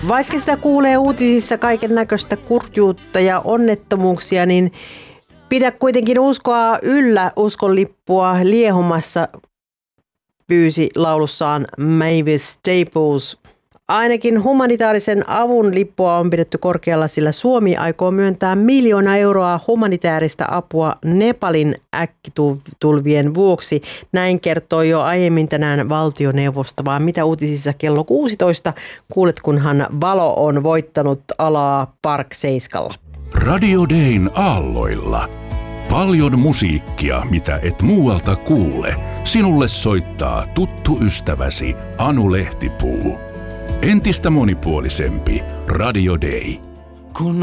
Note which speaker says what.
Speaker 1: Vaikka sitä kuulee uutisissa kaiken näköistä kurjuutta ja onnettomuuksia, niin pidä kuitenkin uskoa yllä uskonlippua liehumassa, pyysi laulussaan Mavis Staples. Ainakin humanitaarisen avun lippua on pidetty korkealla, sillä Suomi aikoo myöntää 1 miljoonaa euroa humanitaarista apua Nepalin äkkitulvien vuoksi. Näin kertoi jo aiemmin tänään valtioneuvosto, vaan mitä uutisissa kello 16 kuulet, kunhan Valo on voittanut alaa Park 7.
Speaker 2: Radio Dayn aalloilla. Paljon musiikkia, mitä et muualta kuule. Sinulle soittaa tuttu ystäväsi Anu Lehtipuu. Entistä monipuolisempi Radio Day.